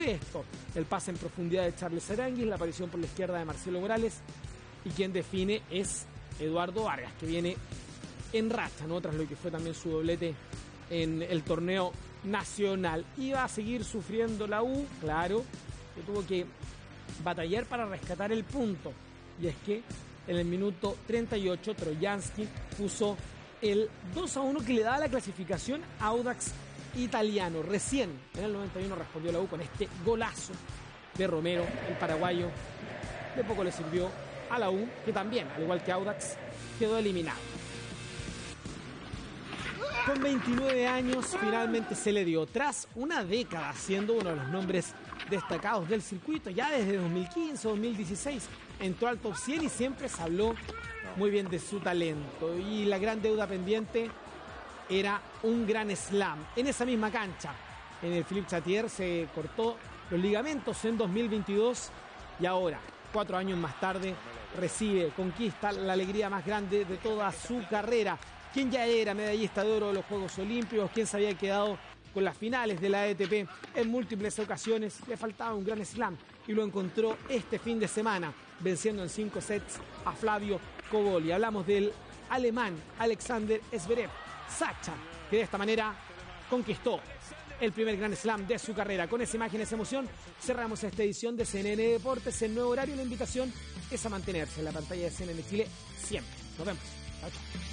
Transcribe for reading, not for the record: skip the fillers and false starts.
esto, el pase en profundidad de Charles Aranguis, la aparición por la izquierda de Marcelo Morales, y quien define es Eduardo Vargas, que viene en racha, ¿no? Tras lo que fue también su doblete en el torneo nacional. Iba a seguir sufriendo la U, claro, que tuvo que batallar para rescatar el punto, y es que en el minuto 38 Trojansky puso el 2-1 que le daba la clasificación a Audax Italiano. Recién en el 91 respondió la U con este golazo de Romero, el paraguayo. De poco le sirvió a la U, que también, al igual que Audax, quedó eliminado. Con 29 años finalmente se le dio, tras una década siendo uno de los nombres destacados del circuito, ya desde 2015-2016 entró al top 100 y siempre se habló muy bien de su talento, y la gran deuda pendiente era un gran slam. En esa misma cancha, en el Philippe Chatier, se cortó los ligamentos en 2022 y ahora, 4 años más tarde, conquista la alegría más grande de toda su carrera. Quien ya era medallista de oro de los Juegos Olímpicos, quien se había quedado con las finales de la ATP en múltiples ocasiones, le faltaba un gran slam y lo encontró este fin de semana, venciendo en 5 sets a Flavio Cobolli. Hablamos del alemán Alexander Zverev, Sacha, que de esta manera conquistó el primer Grand Slam de su carrera. Con esa imagen, esa emoción, cerramos esta edición de CNN Deportes. El nuevo horario, la invitación es a mantenerse en la pantalla de CNN Chile siempre. Nos vemos. Chao, chao.